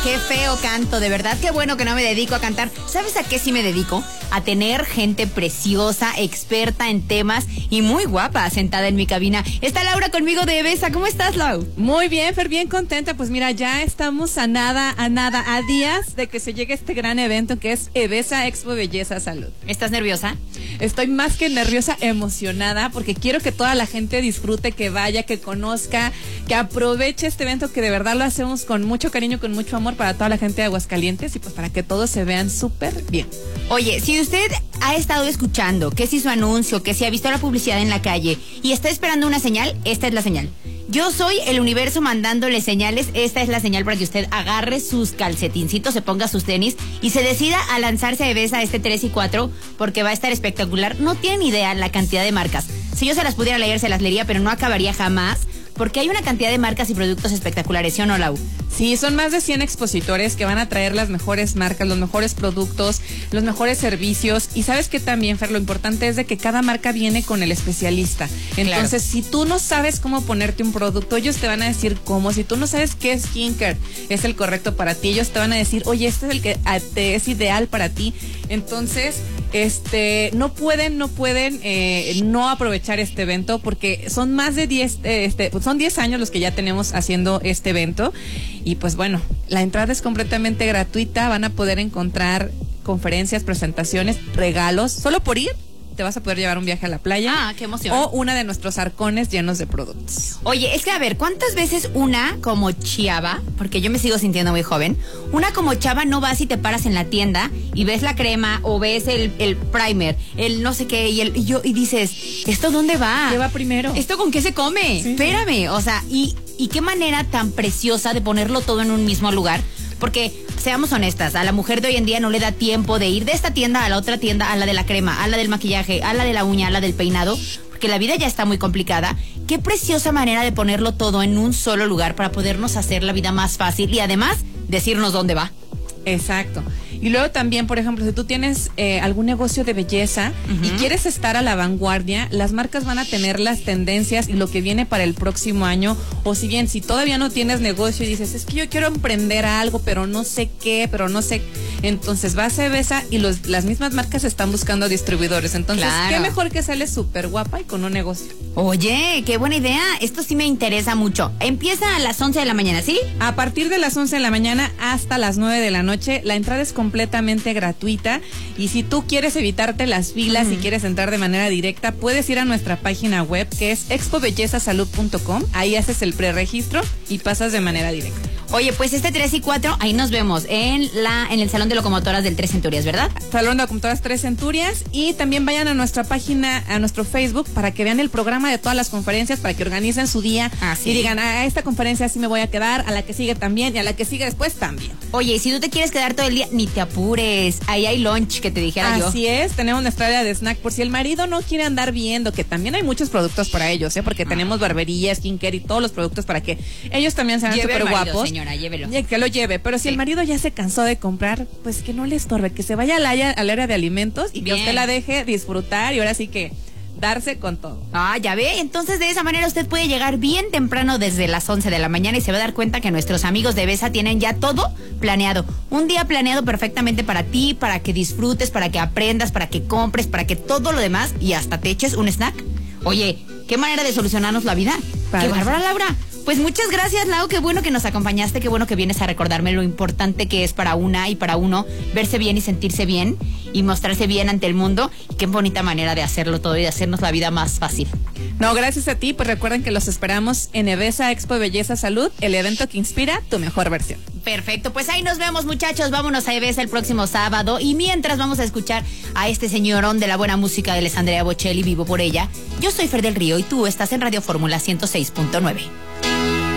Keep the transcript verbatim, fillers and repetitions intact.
Qué feo canto, de verdad, qué bueno que no me dedico a cantar. ¿Sabes a qué sí me dedico? A tener gente preciosa, experta en temas y muy guapa sentada en mi cabina. Está Laura conmigo de Evesa. ¿Cómo estás, Lau? Muy bien, Fer, bien contenta. Pues mira, ya estamos a nada, a nada, a días de que se llegue este gran evento que es Evesa Expo Belleza Salud. ¿Estás nerviosa? Estoy más que nerviosa, emocionada, porque quiero que toda la gente disfrute, que vaya, que conozca, que aproveche este evento que de verdad lo hacemos con mucho cariño, con mucho amor para toda la gente de Aguascalientes y pues para que todos se vean súper bien. Oye, si usted ha estado escuchando que si su anuncio, que si ha visto la publicidad en la calle y está esperando una señal, esta es la señal. Yo soy el universo mandándole señales. Esta es la señal para que usted agarre sus calcetincitos, se ponga sus tenis y se decida a lanzarse a Evesa este tres y cuatro porque va a estar espectacular. No tienen idea la cantidad de marcas. Si yo se las pudiera leer, se las leería, pero no acabaría jamás. Porque hay una cantidad de marcas y productos espectaculares, ¿sí o no, Lau? Sí, son más de cien expositores que van a traer las mejores marcas, los mejores productos, los mejores servicios. Y sabes que también, Fer, lo importante es de que cada marca viene con el especialista. Entonces, claro, si tú no sabes cómo ponerte un producto, ellos te van a decir cómo. Si tú no sabes qué skincare es el correcto para ti, ellos te van a decir, oye, este es el que te es ideal para ti. Entonces, este, no pueden, no pueden eh, no aprovechar este evento porque son más de diez, eh, este, pues son diez años los que ya tenemos haciendo este evento y pues bueno, la entrada es completamente gratuita, van a poder encontrar conferencias, presentaciones, regalos, solo por ir. Te vas a poder llevar un viaje a la playa. Ah, qué emoción. O una de nuestros arcones llenos de productos. Oye, es que a ver, ¿cuántas veces una como chava, porque yo me sigo sintiendo muy joven, una como chava no vas y te paras en la tienda y ves la crema o ves el, el primer, el no sé qué, y, el, y, yo, y dices, ¿esto dónde va? ¿Qué va primero? ¿Esto con qué se come? Sí. Espérame, o sea, y, y qué manera tan preciosa de ponerlo todo en un mismo lugar. Porque, seamos honestas, a la mujer de hoy en día no le da tiempo de ir de esta tienda a la otra tienda, a la de la crema, a la del maquillaje, a la de la uña, a la del peinado, porque la vida ya está muy complicada. Qué preciosa manera de ponerlo todo en un solo lugar para podernos hacer la vida más fácil y además decirnos dónde va. Exacto. Y luego también, por ejemplo, si tú tienes eh, algún negocio de belleza uh-huh. y quieres estar a la vanguardia, las marcas van a tener las tendencias y lo que viene para el próximo año. O si bien, si todavía no tienes negocio y dices, es que yo quiero emprender algo, pero no sé qué, pero no sé. Entonces vas a Evesa y los, las mismas marcas están buscando distribuidores. Entonces, claro, qué mejor que sales súper guapa y con un negocio. Oye, qué buena idea. Esto sí me interesa mucho. Empieza a las once de la mañana, ¿sí? A partir de las once de la mañana hasta las nueve de la noche. La entrada es completamente gratuita y si tú quieres evitarte las filas y uh-huh. quieres entrar de manera directa, puedes ir a nuestra página web que es expo belleza salud punto com. Ahí haces el preregistro y pasas de manera directa. Oye, pues este tres y cuatro, ahí nos vemos en la en el Salón de Locomotoras del Tres Centurias, ¿verdad? Salón de Locomotoras Tres Centurias y también vayan a nuestra página, a nuestro Facebook para que vean el programa de todas las conferencias, para que organicen su día ah, ¿sí? y digan, a esta conferencia sí me voy a quedar, a la que sigue también y a la que sigue después también. Oye, y si tú te quieres quedar todo el día, ni te apures, ahí hay lunch que te dijera Así yo. Así es, tenemos nuestra área de snack por si el marido no quiere andar viendo, que también hay muchos productos para ellos, ¿eh? Porque ah. tenemos barbería, skincare y todos los productos para que ellos también sean súper guapos. Señora, llévelo. Que lo lleve, pero si sí. el marido ya se cansó de comprar, pues que no le estorbe, que se vaya al área, al área de alimentos y Bien. que usted la deje disfrutar y ahora sí que darse con todo. Ah, ya ve, entonces de esa manera usted puede llegar bien temprano desde las once de la mañana y se va a dar cuenta que nuestros amigos de Evesa tienen ya todo planeado. Un día planeado perfectamente para ti, para que disfrutes, para que aprendas, para que compres, para que todo lo demás y hasta te eches un snack. Oye, qué manera de solucionarnos la vida. Padre. Qué bárbara, Laura. Pues muchas gracias, Lau, qué bueno que nos acompañaste, qué bueno que vienes a recordarme lo importante que es para una y para uno verse bien y sentirse bien y mostrarse bien ante el mundo. Y qué bonita manera de hacerlo todo y de hacernos la vida más fácil. No, gracias a ti, pues recuerden que los esperamos en Evesa Expo Belleza Salud, el evento que inspira tu mejor versión. Perfecto, pues ahí nos vemos, muchachos, vámonos a Evesa el próximo sábado y mientras vamos a escuchar a este señorón de la buena música de Alessandria Bocelli, Vivo por ella. Yo soy Fer del Río y tú estás en Radio Fórmula ciento seis punto nueve.